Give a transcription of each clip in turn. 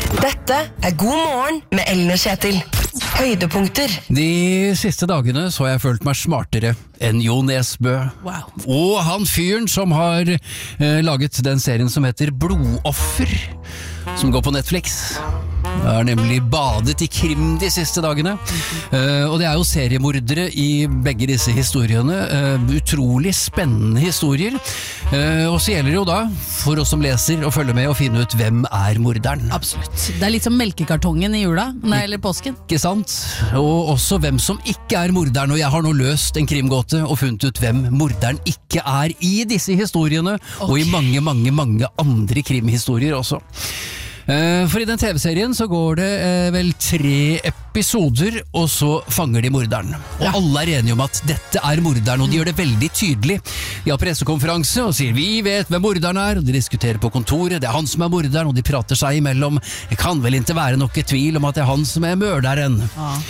Dette God morgen med Ellen og Kjetil. Høydepunkter. De siste dagene så har jeg følt meg smartere enn Jo Nesbø. Wow. Og han fyren som har laget den serien som heter Blodoffer, som går på Netflix. Jeg har nemlig badet i krim de siste dagene. Og det er jo seriemordere i begge disse historiene. Utrolig spennende historier. Og så gjelder det jo da, for oss som leser, å følge med og finne ut hvem er morderen. Absolutt. Det er litt som melkekartongen i jula, eller påsken. Ikke sant? Og også hvem som ikke er morderen. Og jeg har nå løst en krimgåte og funnet ut hvem morderen ikke er i disse historiene, og i mange, mange, mange andre krimhistorier også. For i den TV-serien så går det vel 3 episoder, og så fanger de morderen. Og alle er enige om at dette er morderen, og de gjør det veldig tydelig. De har pressekonferanse og sier vi vet hvem morderen er, og de diskuterer på kontoret, det er han som er morderen, og de prater seg imellom. Det kan vel ikke være noe tvil om at det er han som er morderen.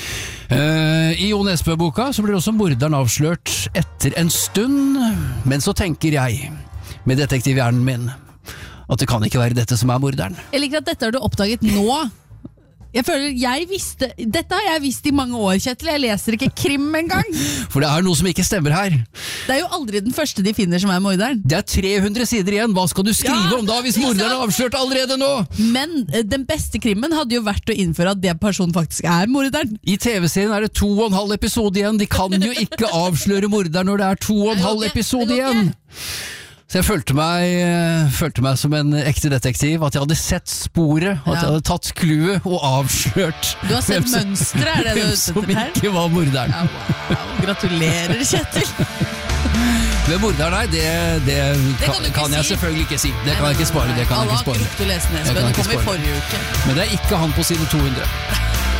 I Jo Nesbø-boka så blir også morderen avslørt etter en stund, men så tenker jeg, med detektivhjernen min, at det kan ikke være dette som er morderen. Jeg liker at dette har du oppdaget nå. Jeg føler dette har jeg visst i mange år, Kjetil. Jeg leser ikke krim engang. For det er noe som ikke stemmer her. Det er jo aldri den første de finner som er morderen. Det er 300 sider igjen. Hva skal du skrive om da hvis morderen er avslørt allerede nå? Men den beste krimmen hadde jo vært å innføre at det personen faktisk er morderen. I TV-serien er det 2,5 episode igjen. De kan jo ikke avsløre morderen når det er 2,5 episode igjen. Så jeg følte meg som en ekte detektiv, at jeg hadde sett sporet, at jeg hadde tatt kluet og avslørt Du har sett mønstre, er det du som ikke var morderen. Ja, wow. Gratulerer, Kjetil. Hvem morderen er, det kan jeg selvfølgelig ikke si. Det kan jeg ikke spare. Det kan jeg ikke spare. Alle har ikke rukket å lese Nesbø, det kom i forrige uke. Men det er ikke han på side 200.